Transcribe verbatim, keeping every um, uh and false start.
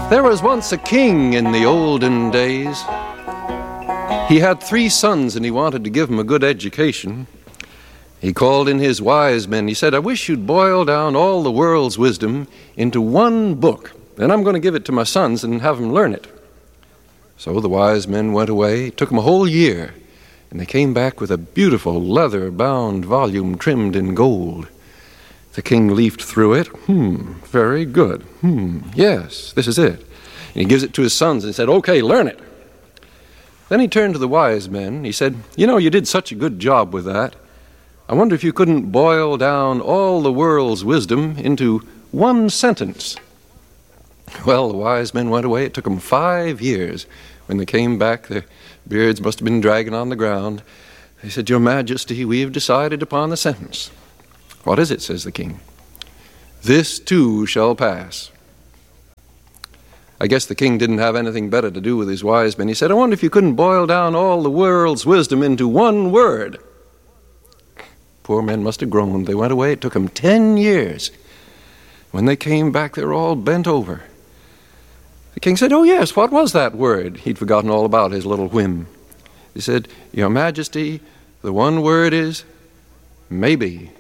There was once a king in the olden days. He had three sons and he wanted to give them a good education. He called in his wise men. He said, I wish you'd boil down all the world's wisdom into one book. Then I'm going to give it to my sons and have them learn it. So the wise men went away. It took them a whole year. And they came back with a beautiful leather-bound volume trimmed in gold. The king leafed through it. Hmm, very good. Hmm, yes, this is it. And he gives it to his sons and said, okay, learn it. Then he turned to the wise men. He said, you know, you did such a good job with that. I wonder if you couldn't boil down all the world's wisdom into one sentence. Well, the wise men went away. It took them five years. When they came back, their beards must have been dragging on the ground. They said, Your Majesty, we have decided upon the sentence. What is it, says the king. This too shall pass. I guess the king didn't have anything better to do with his wise men. He said, I wonder if you couldn't boil down all the world's wisdom into one word. Poor men must have groaned. They went away. It took them ten years. When they came back, they were all bent over. The king said, oh yes, what was that word? He'd forgotten all about his little whim. He said, Your Majesty, the one word is maybe.